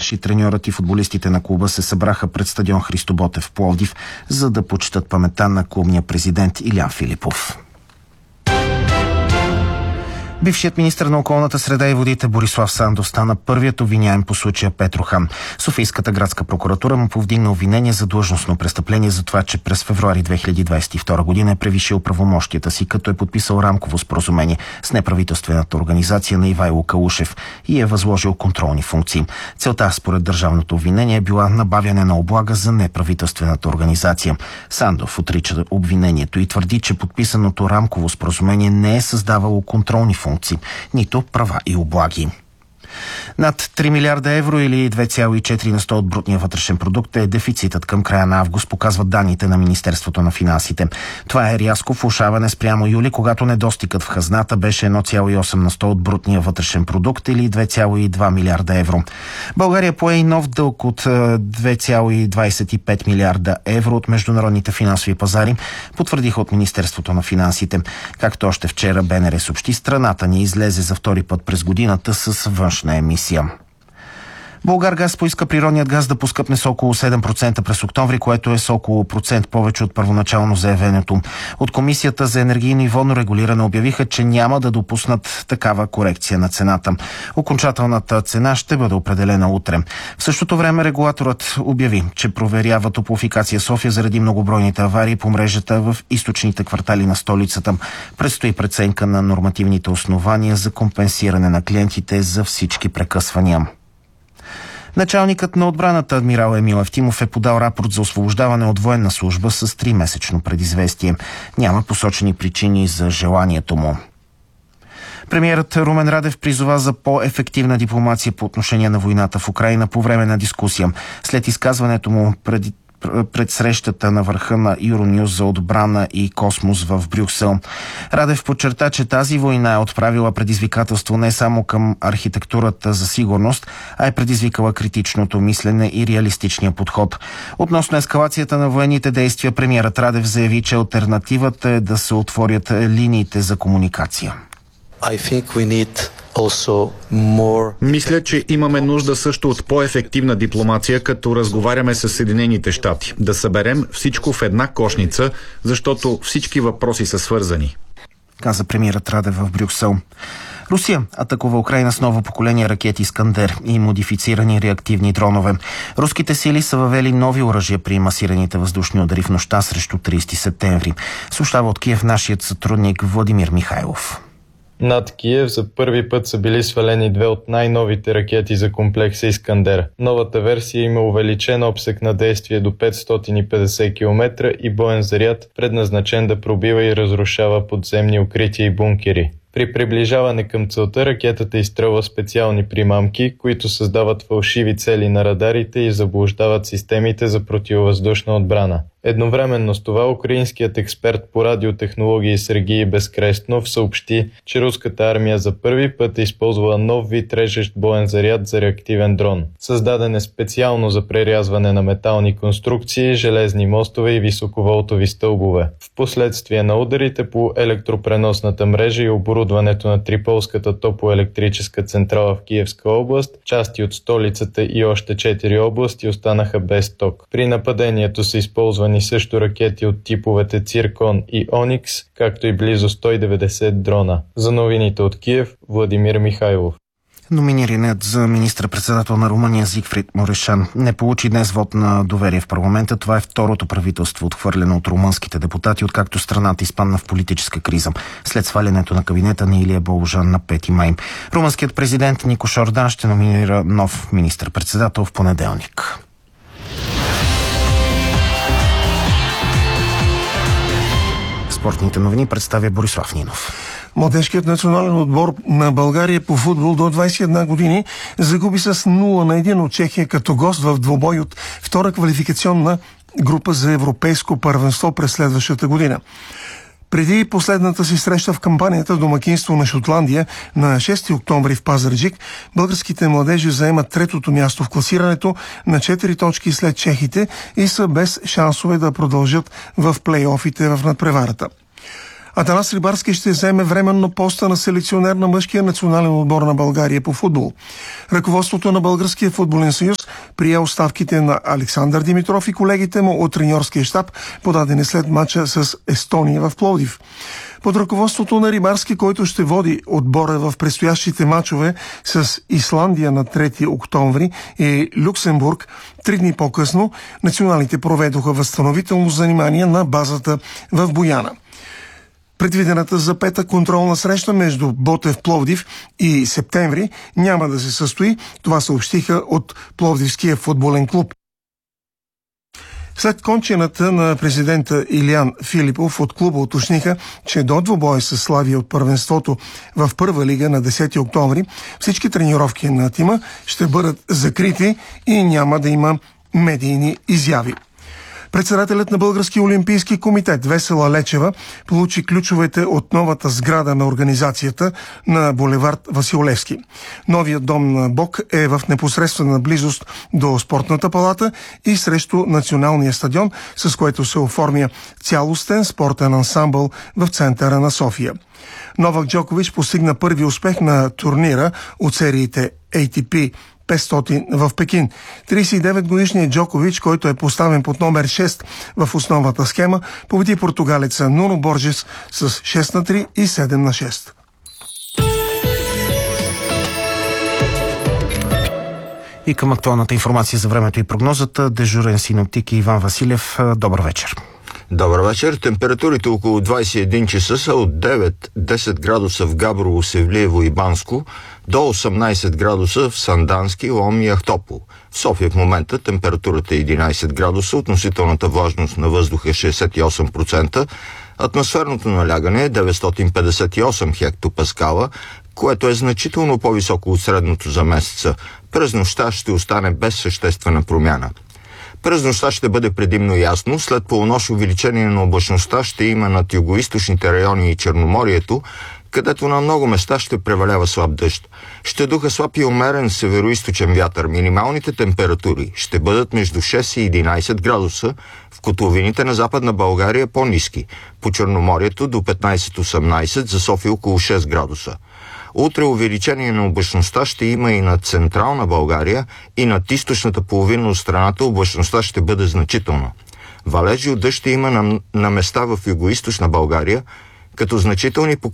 Богдаш и треньорът и футболистите на клуба се събраха пред стадион Христо Ботев в Пловдив, за да почетат паметта на клубния президент Илян Филипов. Бившият министър на околната среда и водите Борислав Сандов стана първият обвиняем по случая Петрохан. Софийската градска прокуратура му повдигна обвинение за длъжностно престъпление за това, че през февруари 2022 година е превишил правомощията си, като е подписал рамково споразумение с неправителствената организация на Ивайло Калушев и е възложил контролни функции. Целта, според държавното обвинение, е била набавяне на облага за неправителствената организация. Сандов отрича обвинението и твърди, че подписаното рамково споразумение не е създавало контролни функции, нито права и облаги. Над 3 милиарда евро или 2,4% от брутния вътрешен продукт е дефицитът към края на август, показват данните на Министерството на финансите. Това е рязко влошаване спрямо юли, когато недостигът в хазната беше 1,8% от брутния вътрешен продукт или 2,2 милиарда евро. България пое и нов дълг от 2,25 милиарда евро от международните финансови пазари, потвърдиха от Министерството на финансите. Както още вчера БНР съобщи, страната ни излезе за втори път през годината с външна емисия. Булгаргаз поиска природният газ да поскъпне с около 7% през октомври, което е с около процент повече от първоначално заявенето. От Комисията за енергийно и водно регулиране обявиха, че няма да допуснат такава корекция на цената. Окончателната цена ще бъде определена утре. В същото време регулаторът обяви, че проверява Топлофикация София заради многобройните аварии по мрежата в източните квартали на столицата. Предстои преценка на нормативните основания за компенсиране на клиентите за всички прекъсвания. Началникът на отбраната адмирал Емил Евтимов е подал рапорт за освобождаване от военна служба с 3-месечно предизвестие. Няма посочени причини за желанието му. Премиерът Румен Радев призова за по-ефективна дипломация по отношение на войната в Украйна по време на дискусия. След изказването му пред срещата на върха на Юронюз за отбрана и космос в Брюксел. Радев подчерта, че тази война е отправила предизвикателство не само към архитектурата за сигурност, а е предизвикала критичното мислене и реалистичния подход. Относно ескалацията на военните действия, премиерът Радев заяви, че алтернативата е да се отворят линиите за комуникация. Мисля, че имаме нужда също от по-ефективна дипломация, като разговаряме с Съединените щати. Да съберем всичко в една кошница, защото всички въпроси са свързани, каза премиерът Радев в Брюксел. Русия атакува Украйна с ново поколение ракети Искандер и модифицирани реактивни дронове. Руските сили са въвели нови оръжия при масираните въздушни удари в нощта срещу 30 септември. Съобщава от Киев нашият сътрудник Владимир Михайлов. Над Киев за първи път са били свалени две от най-новите ракети за комплекса Искандер. Новата версия има увеличен обсек на действие до 550 км и боен заряд, предназначен да пробива и разрушава подземни укрития и бункери. При приближаване към целта ракетата изстрелва специални примамки, които създават фалшиви цели на радарите и заблуждават системите за противовъздушна отбрана. Едновременно с това украинският експерт по радиотехнологии Сергей Безкрестнов съобщи, че руската армия за първи път е използвала нов вид режещ боен заряд за реактивен дрон. Създаден е специално за прерязване на метални конструкции, железни мостове и високоволтови стълбове. Впоследствие на ударите по електропреносната мрежа и оборудването на Триполската топлоелектрическа централа в Киевска област, части от столицата и още 4 области останаха без ток. При нападението са използвани също ракети от типовете Циркон и Оникс, както и близо 190 дрона. За новините от Киев, Владимир Михайлов. Номинираният за министър-председател на Румъния Зигфрид Морешан не получи днес вод на доверие в парламента. Това е второто правителство, отхвърлено от румънските депутати, откакто страната изпадна в политическа криза след свалянето на кабинета на Илия Боложан на 5 май. Румънският президент Никош Ордан ще номинира нов министър-председател в понеделник. Спортните новини представя Борислав Нинов. Младежкият национален отбор на България по футбол до 21 години загуби с 0-1 от Чехия като гост в двубой от втора квалификационна група за европейско първенство през следващата година. Преди последната си среща в кампанията домакинство на Шотландия на 6 октомври в Пазарджик, българските младежи заемат третото място в класирането на 4 точки след чехите и са без шансове да продължат в плейофите в надпреварата. Атанас Рибарски ще заеме временно поста на селекционер на мъжкия национален отбор на България по футбол. Ръководството на Българския футболен съюз прие оставките на Александър Димитров и колегите му от треньорския щаб, подадени след мача с Естония в Пловдив. Под ръководството на Рибарски, който ще води отбора в предстоящите мачове с Исландия на 3 октомври и Люксембург, 3 дни по-късно, националите проведоха възстановително занимание на базата в Бояна. Предвидената за петък контролна среща между Ботев Пловдив и Септември няма да се състои. Това съобщиха от Пловдивския футболен клуб. След кончената на президента Илиян Филипов от клуба уточниха, че до двубой с Славия от първенството в първа лига на 10 октомври всички тренировки на тима ще бъдат закрити и няма да има медийни изяви. Председателят на Българския олимпийски комитет Весела Лечева получи ключовете от новата сграда на организацията на булевард Васил Левски. Новият дом на БОК е в непосредствена близост до спортната палата и срещу националния стадион, с което се оформя цялостен спортен ансамбъл в центъра на София. Новак Джокович постигна първи успех на турнира от сериите ATP 500 в Пекин. 39-годишният Джокович, който е поставен под номер 6 в основната схема, победи португалеца Нуно Боржес с 6-3 и 7-6. И към актуалната информация за времето и прогнозата, дежурен синоптик Иван Василев. Добър вечер. Добър вечер. Температурите около 21 часа са от 9-10 градуса в Габрово, Севлиево и Банско до 18 градуса в Сандански, Лом и Ахтопол. В София в момента температурата е 11 градуса, относителната влажност на въздуха е 68%, атмосферното налягане е 958 хектопаскала, което е значително по-високо от средното за месеца. През нощта ще остане без съществена промяна. През нощта ще бъде предимно ясно, след полунощ увеличение на облачността ще има над югоизточните райони и Черноморието, където на много места ще превалява слаб дъжд. Ще духа слаб и умерен североизточен вятър. Минималните температури ще бъдат между 6 и 11 градуса, в котловините на Западна България по-ниски, по Черноморието до 15-18, за София около 6 градуса. Утре увеличение на облачността ще има и над Централна България и над източната половина от страната облачността ще бъде значителна. Валежи от дъжд ще има на места в югоизточна България, като значителни